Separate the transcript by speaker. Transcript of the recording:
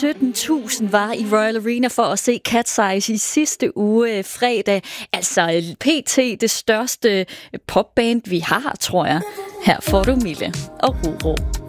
Speaker 1: 17.000 var i Royal Arena for at se Cat's Eyes i sidste uge fredag. Altså PT det største popband, vi har, tror jeg. Her får du Mille og Roro.